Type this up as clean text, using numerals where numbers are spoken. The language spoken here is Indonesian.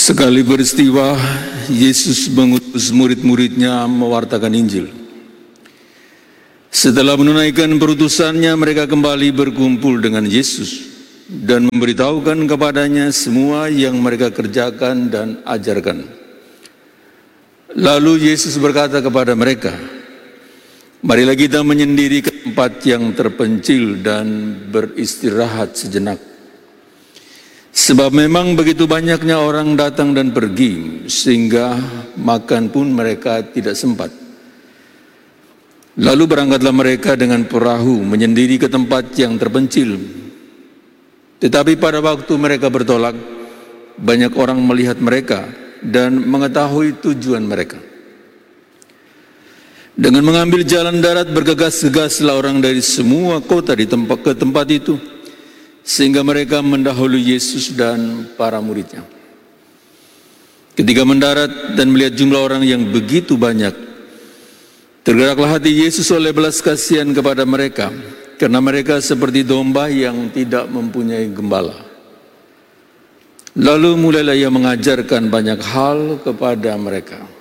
Sekali peristiwa, Yesus mengutus murid-muridnya mewartakan Injil. Setelah menunaikan perutusannya, mereka kembali berkumpul dengan Yesus dan memberitahukan kepadanya semua yang mereka kerjakan dan ajarkan. Lalu Yesus berkata kepada mereka, "Marilah kita menyendiri ke tempat yang terpencil dan beristirahat sejenak. Sebab memang begitu banyaknya orang datang dan pergi, sehingga makan pun mereka tidak sempat." Lalu berangkatlah mereka dengan perahu menyendiri ke tempat yang terpencil. Tetapi pada waktu mereka bertolak, banyak orang melihat mereka dan mengetahui tujuan mereka. Dengan mengambil jalan darat, bergegas-gegaslah orang dari semua kota ke tempat itu, sehingga mereka mendahului Yesus dan para muridnya. Ketika mendarat dan melihat jumlah orang yang begitu banyak, tergeraklah hati Yesus oleh belas kasihan kepada mereka, karena mereka seperti domba yang tidak mempunyai gembala. Lalu mulailah Ia mengajarkan banyak hal kepada mereka.